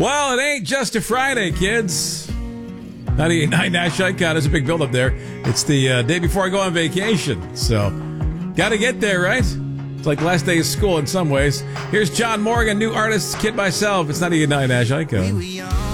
Well, it ain't just a Friday, kids. 98.9 Nash Icon is a big build-up there. It's the day before I go on vacation, so got to get there, right? It's like last day of school in some ways. Here's John Morgan, new artist, Kid Myself. It's 98.9 Nash Icon.